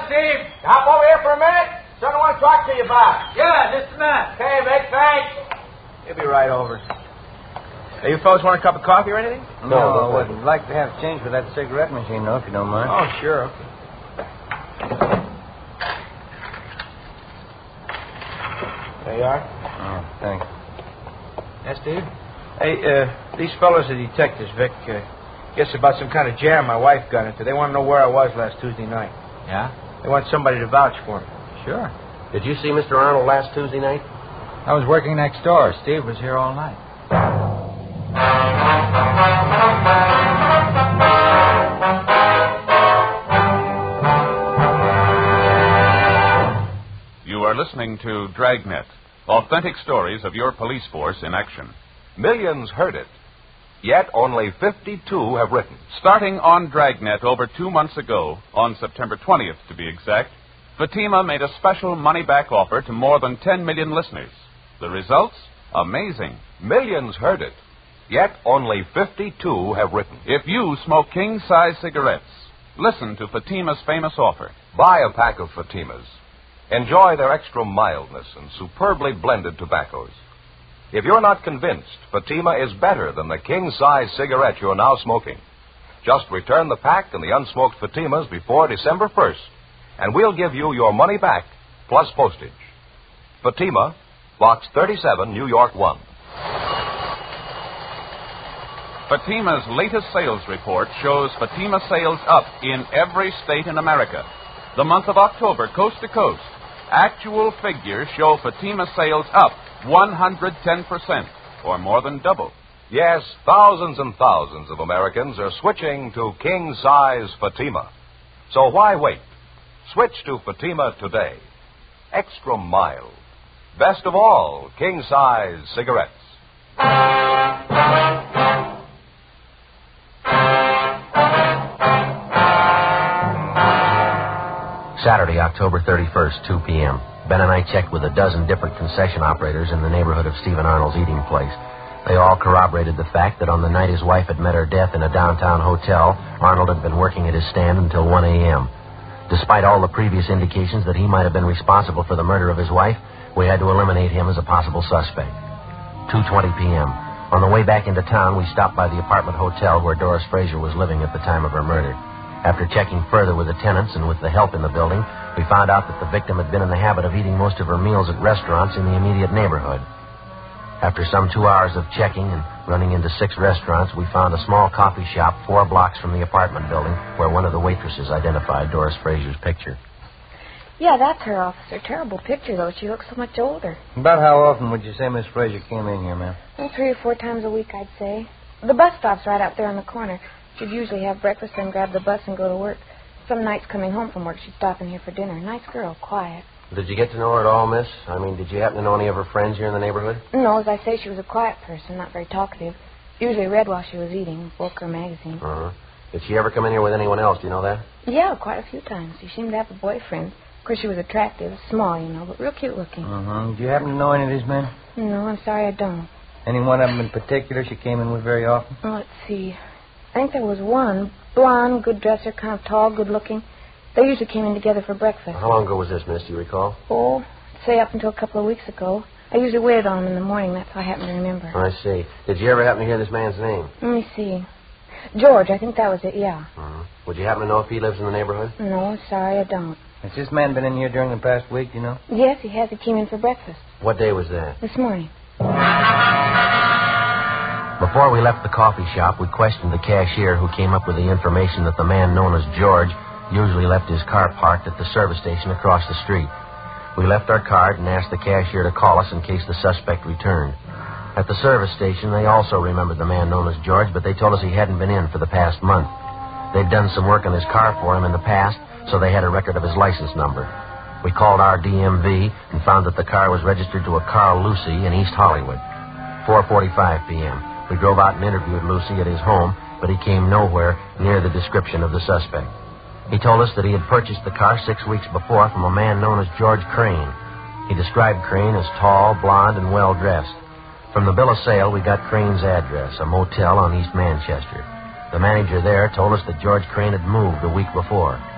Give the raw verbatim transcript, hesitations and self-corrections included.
Steve. Hop over here for a minute. Something I want to talk to you about. Yeah, just a minute. Okay, Vic, thanks. He'll be right over. Hey, you folks want a cup of coffee or anything? No, no I wouldn't. Like to have change for that cigarette machine, though, if you don't mind. Oh, sure. Okay. There you are. Oh, thanks. Yes, Steve? Hey, uh, these fellows are detectives, Vic. Uh, guess about some kind of jam my wife got into. They want to know where I was last Tuesday night. Yeah? They want somebody to vouch for me. Sure. Did you see Mister Arnold last Tuesday night? I was working next door. Steve was here all night. You are listening to Dragnet, authentic stories of your police force in action. Millions heard it, yet only fifty-two have written. Starting on Dragnet over two months ago, on September twentieth to be exact, Fatima made a special money-back offer to more than ten million listeners. The results? Amazing. Millions heard it, yet only fifty-two have written. If you smoke king-size cigarettes, listen to Fatima's famous offer. Buy a pack of Fatimas. Enjoy their extra mildness and superbly blended tobaccos. If you're not convinced Fatima is better than the king-size cigarette you're now smoking, just return the pack and the unsmoked Fatimas before December first, and we'll give you your money back plus postage. Fatima, Box thirty-seven, New York one. Fatima's latest sales report shows Fatima sales up in every state in America. The month of October, coast to coast, actual figures show Fatima sales up one hundred ten percent, or more than double. Yes, thousands and thousands of Americans are switching to king-size Fatima. So why wait? Switch to Fatima today. Extra mild. Best of all, king-size cigarettes. Saturday, October thirty-first, two p.m. Ben and I checked with a dozen different concession operators in the neighborhood of Stephen Arnold's eating place. They all corroborated the fact that on the night his wife had met her death in a downtown hotel, Arnold had been working at his stand until one a.m. Despite all the previous indications that he might have been responsible for the murder of his wife, we had to eliminate him as a possible suspect. two twenty p.m. On the way back into town, we stopped by the apartment hotel where Doris Fraser was living at the time of her murder. After checking further with the tenants and with the help in the building, we found out that the victim had been in the habit of eating most of her meals at restaurants in the immediate neighborhood. After some two hours of checking and running into six restaurants, we found a small coffee shop four blocks from the apartment building where one of the waitresses identified Doris Fraser's picture. Yeah, that's her, officer. Terrible picture, though. She looks so much older. About how often would you say Miss Fraser came in here, ma'am? Well, three or four times a week, I'd say. The bus stop's right out there on the corner. She'd usually have breakfast, then grab the bus and go to work. Some nights coming home from work, she'd stop in here for dinner. Nice girl, quiet. Did you get to know her at all, miss? I mean, did you happen to know any of her friends here in the neighborhood? No, as I say, she was a quiet person, not very talkative. Usually read while she was eating, book or magazine. Uh-huh. Did she ever come in here with anyone else? Do you know that? Yeah, quite a few times. She seemed to have a boyfriend. Of course, she was attractive, small, you know, but real cute looking. Uh-huh. Do you happen to know any of these men? No, I'm sorry, I don't. Any one of them in particular she came in with very often? Oh, let's see. I think there was one. Blonde, good dresser, kind of tall, good looking. They usually came in together for breakfast. How long ago was this, miss? Do you recall? Oh, say up until a couple of weeks ago. I usually waited on him in the morning. That's how I happen to remember. I see. Did you ever happen to hear this man's name? Let me see. George, I think that was it, yeah. Uh-huh. Would you happen to know if he lives in the neighborhood? No, sorry, I don't. Has this man been in here during the past week, you know? Yes, he has. He came in for breakfast. What day was that? This morning. Before we left the coffee shop, we questioned the cashier who came up with the information that the man known as George usually left his car parked at the service station across the street. We left our card and asked the cashier to call us in case the suspect returned. At the service station, they also remembered the man known as George, but they told us he hadn't been in for the past month. They'd done some work on his car for him in the past, so they had a record of his license number. We called our D M V and found that the car was registered to a Carl Lucy in East Hollywood. four forty-five p.m. We drove out and interviewed Lucy at his home, but he came nowhere near the description of the suspect. He told us that he had purchased the car six weeks before from a man known as George Crane. He described Crane as tall, blonde, and well-dressed. From the bill of sale, we got Crane's address, a motel on East Manchester. The manager there told us that George Crane had moved a week before.